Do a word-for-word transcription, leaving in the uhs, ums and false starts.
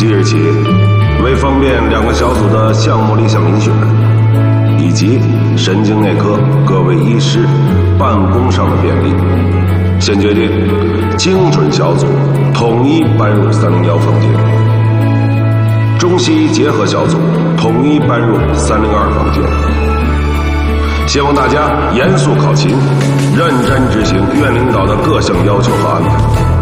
即日起，为方便两个小组的项目立项遴选，以及神经内科各位医师办公上的便利，现决定精准小组统一搬入三零一房间，中西医结合小组统一搬入三零二房间。希望大家严肃考勤，认真执行院领导的各项要求和安排。